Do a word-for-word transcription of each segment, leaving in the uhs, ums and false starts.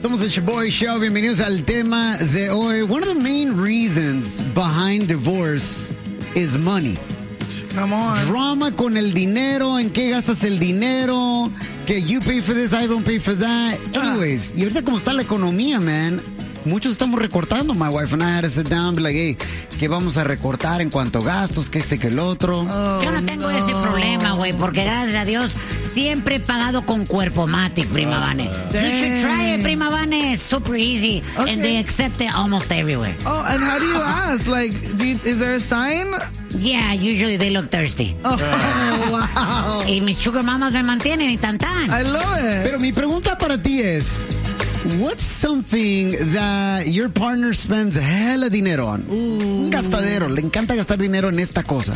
Somos el Shaboy Show. Bienvenidos al tema de hoy. One of the main reasons behind divorce is money. Come on. Drama con el dinero, en qué gastas el dinero, que you pay for this, I don't pay for that. Anyways, y ahorita como está la economía, man, muchos estamos recortando. My wife and I had to sit down and be like, hey, ¿qué vamos a recortar en cuanto a gastos? ¿Qué este, que el otro? Oh, Yo no tengo no. ese problema, güey, porque gracias a Dios siempre he pagado con Cuerpomatic, Prima Vane. You should try it, Prima Vane. It's super easy, Okay. and they accept it almost everywhere. Oh, and how do you ask? Like, do you, is there a sign? Yeah, usually they look thirsty. Oh, wow. Y mis sugar mamas me mantienen y tan tan. I love it. Pero mi pregunta para ti es, what's something that your partner spends hella dinero on? Un gastadero, le encanta gastar dinero en esta cosa.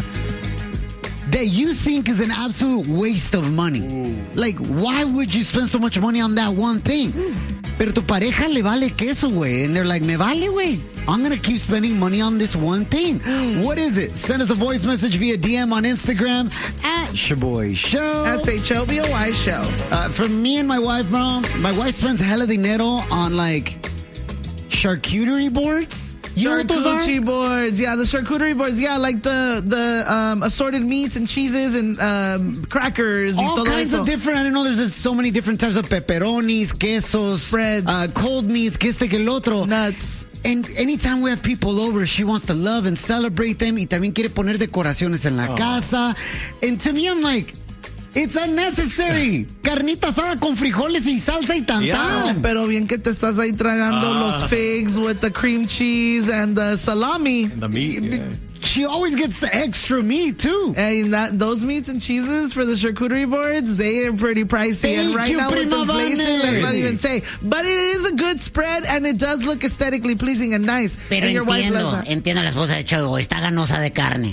That you think is an absolute waste of money. Like, why would you spend so much money on that one thing? Pero tu pareja le vale queso, güey. And they're like, me vale, güey. I'm going to keep spending money on this one thing. What is it? Send us a voice message via D M on Instagram at Shaboy Show. S H O B O Y show. Uh, for me and my wife, bro, my wife spends hella dinero on, like, charcuterie boards. You know what those are? Charcuterie boards. Yeah, the charcuterie boards. Yeah, like the the um, assorted meats and cheeses and um, crackers. y All todo kinds eso. of different, I don't know, there's just so many different types of pepperonis, quesos, Spreads. uh, cold meats, que este, que el otro. Nuts. And anytime we have people over, she wants to love and celebrate them y también quiere poner decoraciones en la casa. And to me, I'm like, it's unnecessary. Carnita asada con frijoles y salsa y tan Ah, tan. pero bien que te estás ahí tragando los figs with the cream cheese and the salami. The meat. Yeah. She always gets the extra meat, too. And that those meats and cheeses for the charcuterie boards, they are pretty pricey. Thank and right you, now with Prima inflation, Vane. let's not even say. But it is a good spread and it does look aesthetically pleasing and nice. Pero and your wife entiendo, loves that. entiendo a la esposa de Chogo, está ganosa de carne.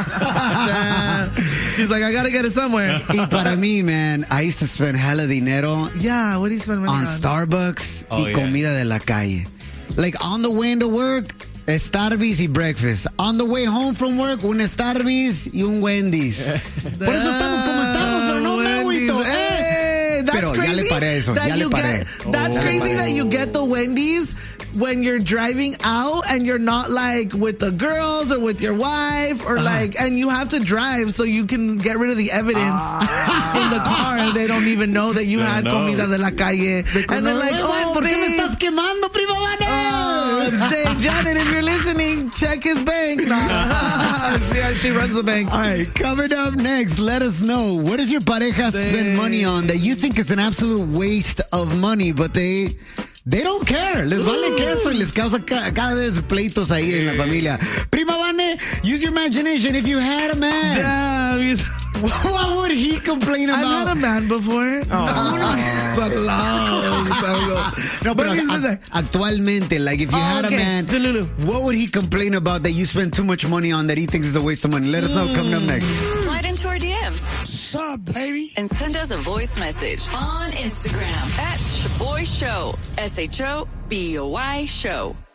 She's like, I gotta get it somewhere. Y para mí, man, I used to spend hella dinero Yeah, what do you spend money on on? Starbucks Oh, y yeah. comida de la calle. Like, on the way into work, Starbucks y breakfast. On the way home from work, un Starbucks y un Wendy's. Por eso estamos como estamos, pero no me Wendy's. agüito. Hey, that's Pero ya crazy. le paré eso, that ya le you paré. Get, that's Oh. crazy that you get the Wendy's when you're driving out and you're not like with the girls or with your wife or like, and you have to drive so you can get rid of the evidence in the car and they don't even know that you Yeah, had no. comida de la calle. And they're like, oh, ¿por qué me babe, estás quemando, Prima Vane? oh, Jay, Janet, if you're listening, check his bank. No. she, she runs the bank. All right, coming up next, let us know, what does your pareja spend money on that you think is an absolute waste of money, but they... They don't care. Les vale queso y les causa ca- cada vez pleitos ahí en la familia. Prima Vane, use your imagination. If you had a man, Damn, you- what would he complain I've about? had a man before. It's a long time ago. No, But pero he's been there. ac- actualmente, like if you Oh, had okay. a man, Delulu. what would he complain about that you spend too much money on that he thinks is a waste of money? Let us know coming up next. Slide into our D Ms. What's up, baby? And send us a voice message on Instagram at Shaboy Show. S H O B O Y Show.